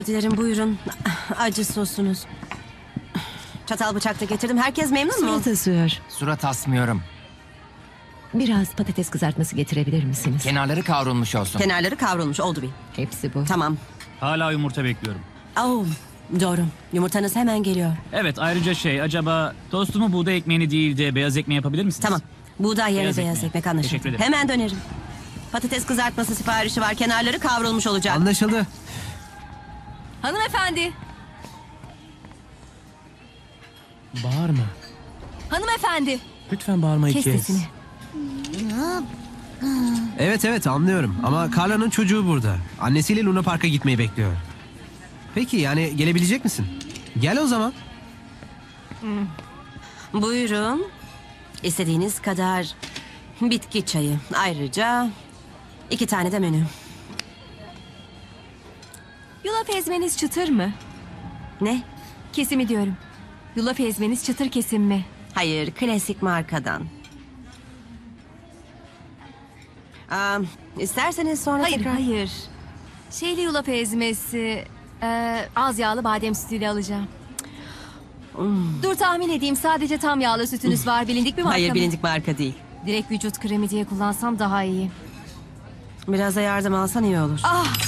Dilerim buyurun. Acı sosunuz. Çatal bıçak da getirdim. Herkes memnun mu? Surat asıyor. Surat asmıyorum. Biraz patates kızartması getirebilir misiniz? Kenarları kavrulmuş olsun. Kenarları kavrulmuş oldu bir. Hepsi bu. Tamam. Hala yumurta bekliyorum. Oh, doğru. Yumurtanız hemen geliyor. Evet, ayrıca acaba tostumu buğday ekmeğini değil de beyaz ekmeği yapabilir misiniz? Tamam. Buğday yerine Beyaz beyaz ekmeği. ekmek anlaşıldı. Teşekkür ederim. Hemen dönerim. Patates kızartması siparişi var. Kenarları kavrulmuş olacak. Anlaşıldı. Hanımefendi, Bağırma. hanımefendi. Lütfen bağırmayı Kes kes. sesini. Evet anlıyorum ama Carla'nın çocuğu burada. Annesiyle Luna Park'a gitmeyi bekliyor. Peki yani gelebilecek misin? Gel o zaman. Buyurun. İstediğiniz kadar bitki çayı. Ayrıca 2 tane de menü. Yulaf ezmeniz çıtır mı? Ne? Kesimi diyorum. Yulaf ezmeniz çıtır kesim mi? Hayır, klasik markadan. İsterseniz sonra Hayır, tekrar... hayır. Şeyli yulaf ezmesi, az yağlı badem sütüyle alacağım. Dur tahmin edeyim, sadece tam yağlı sütünüz var. Bilindik bir marka Hayır, mı? bilindik marka değil. Direkt vücut kremi diye kullansam daha iyi. Biraz da yardım alsan iyi olur.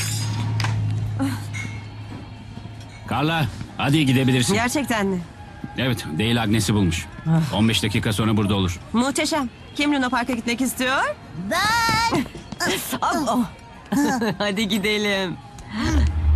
Carla, hadi gidebilirsin. Gerçekten mi? Evet, değil Agnes'i bulmuş. 15 dakika sonra burada olur. Muhteşem. Kim Luna Park'a gitmek istiyor? Ben. Hadi gidelim.